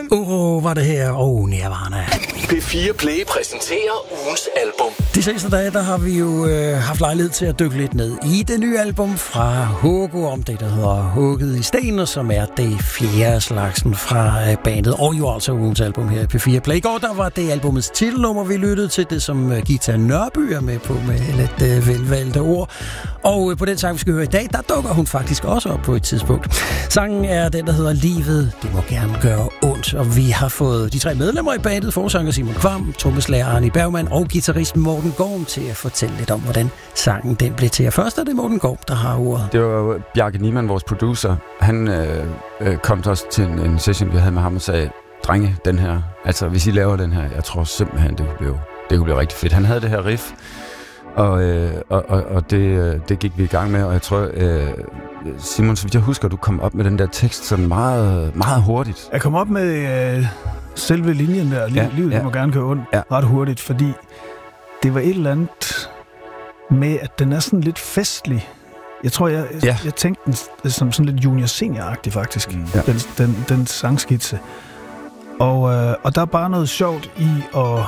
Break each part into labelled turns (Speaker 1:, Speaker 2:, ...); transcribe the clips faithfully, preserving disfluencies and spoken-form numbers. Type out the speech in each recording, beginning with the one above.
Speaker 1: Uro var det her, og Nirvana.
Speaker 2: P fire Play præsenterer ugens album.
Speaker 1: De seneste dage, der har vi jo øh, haft lejlighed til at dykke lidt ned i det nye album fra Hugo, om det, der hedder Hugget i Sten, som er det fjerde slagsen fra øh, bandet, og jo altså ugens album her i P fire Play. I går, der var det albumets titelnummer, vi lyttede til, det som øh, Gita Nørby er med på med lidt øh, velvalgte ord. Og øh, på den sang, vi skal høre i dag, der dukker hun faktisk også op på et tidspunkt. Sangen er den, der hedder Livet, det må gerne gøre ondt, og vi har fået de tre medlemmer i bandet, forsanger Simon Kvam, trommeslager Arne Bergmann og guitaristen Morten Gorm til at fortælle lidt om, hvordan sangen den blev til. Først er det Morten Gorm, der har ordet.
Speaker 3: Det var Bjarke Niemann, vores producer. Han øh, øh, kom til os til en, en session, vi havde med ham og sagde, drenge, den her, altså hvis I laver den her, jeg tror simpelthen, det kunne blive, det kunne blive rigtig fedt. Han havde det her riff, og, øh, og, og, og det, det gik vi i gang med, og jeg tror, øh, Simon, så vidt jeg husker, du kom op med den der tekst sådan meget, meget hurtigt.
Speaker 4: Jeg kom op med øh, selve linjen der, ja, livet ja. må gerne gøre ondt, ja. ret hurtigt, fordi det var et eller andet med, at den er sådan lidt festlig. Jeg tror, jeg, ja. jeg, jeg tænkte den som sådan lidt junior-senior-agtig faktisk, mm. ja. den, den, den sangskitse. Og, øh, og der er bare noget sjovt i at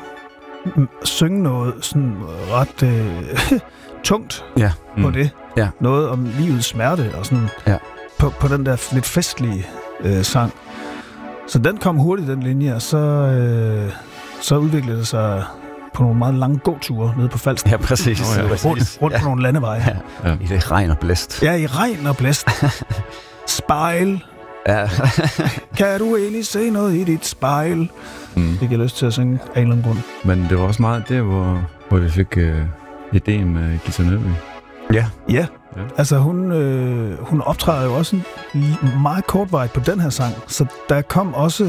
Speaker 4: synge noget sådan ret øh, tungt ja. mm. på det. Ja. Noget om livets smerte og sådan ja. på, på den der lidt festlige øh, sang. Så den kom hurtigt, den linje, og så, øh, så udviklede det sig på nogle meget lange gåture nede på Falster.
Speaker 3: Ja, præcis.
Speaker 4: Oh, ja, præcis. Rundt, rundt ja. på nogle landeveje.
Speaker 3: Ja. Ja. I det regn og blæst.
Speaker 4: Ja, i regn og blæst. Spejl. Ja. Kan du egentlig se noget i dit spejl? Mm. Det giver lyst til at synge af en eller anden grund.
Speaker 5: Men det var også meget der, hvor, hvor vi fik øh, ideen med Gita Nørby.
Speaker 4: Ja. ja, ja. Altså hun, øh, hun optræder jo også meget kortvarigt på den her sang, så der kom også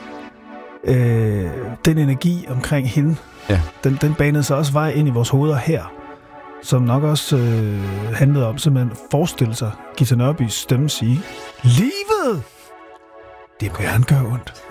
Speaker 4: øh, den energi omkring hende. Ja. Den, den banede sig også vej ind i vores hoveder her, som nok også øh, handlede om simpelthen at forestille sig Gita Nørbys stemme sige, livet, det må gerne gøre ondt.